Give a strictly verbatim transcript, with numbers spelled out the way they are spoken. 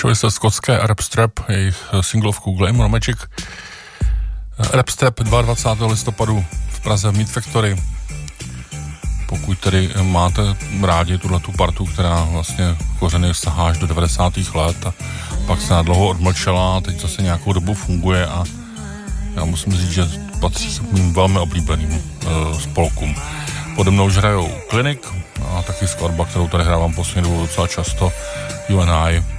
Slyšeli jste skotské Rapstrap, jejich singlovku Glamour Magic. Rapstrap dvacátého druhého listopadu v Praze v Meat Factory. Pokud tedy máte rádi tuhletu partu, která vlastně kořeny sahá až do devadesátých let a pak se nadlouho odmlčela a teď zase nějakou dobu funguje a já musím říct, že patří k mým velmi oblíbeným uh, spolkům. Pode mnou už hrajou Clinic a taky skladba, kterou tady hrávám poslední dobu docela často, You and I.